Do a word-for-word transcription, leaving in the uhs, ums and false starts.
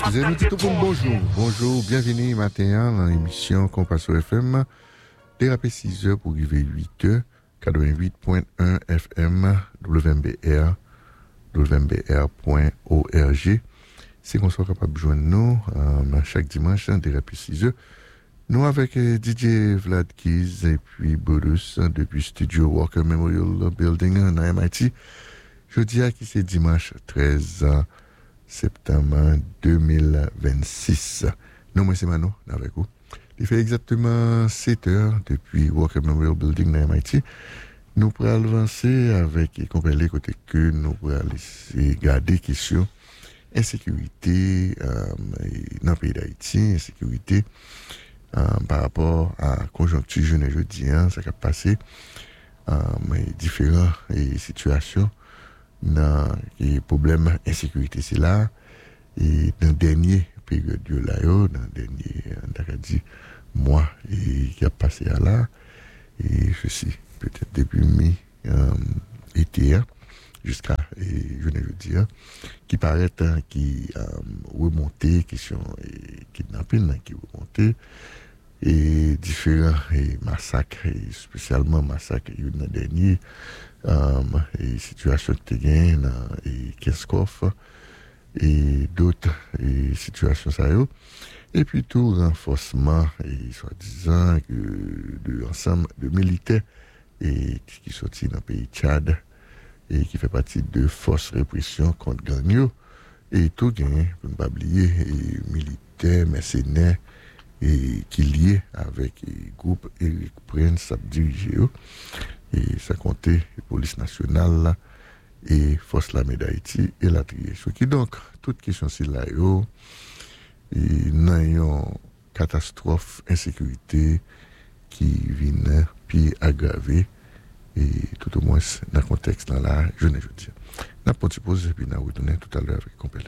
Je nous dis tout le monde bonjour. Bonjour, bienvenue matin dans l'émission Compasso F M. Dérapé six heures pour arriver huit heures. quatre-vingt-huit point un F M, W M B R, W M B R point org. C'est qu'on soit capable de joindre nous euh, chaque dimanche, Dérapé six heures. Nous avec euh, D J Vlad Keys et puis Bruce depuis Studio Walker Memorial Building dans M I T. Jeudi à qui c'est dimanche treize septembre deux mille vingt-six. Nous, moi, c'est Mano, avec vous. Il fait exactement sept heures depuis Walker Memorial Building dans M I T. Nous pourrons avancer avec, et comparer côté que nous pourrons laisser garder question insécurité euh, dans le pays d'Haïti, insécurité euh, par rapport à la conjoncture jeune et jeudi, hein, ça a passé euh, différentes et situations. Dans les problèmes d'insécurité, c'est là. Et dans le dernier période de là, dans le dernier dit, mois et qui a passé à là, et ceci, peut-être depuis mi-été, euh, jusqu'à, je ne veux dire, qui paraît, hein, qui a euh, remonté, question et kidnapping, qui remonté, et différents et massacres, et spécialement massacres, il y a eu dernier, Um, et situation que tu gagnes et Keskov et d'autres et situations ça y est. Et puis tout renforcement et soi-disant que de ensemble de militaires et qui sortit dans le pays Tchad et qui fait partie de force répression contre gang et tout gagne pour ne pas oublier et militaires mercenaires et qui lié avec le groupe Eric Prince a dirigé et ça comptait la police nationale et force l'armée d'Haïti et la trier. Ce qui donc toute question c'est là yo et nan yon catastrophe insécurité qui vient puis aggraver et tout au moins dans le contexte là je ne veux dire n'a pas de pause et puis n'a retourner tout à l'heure avec complet.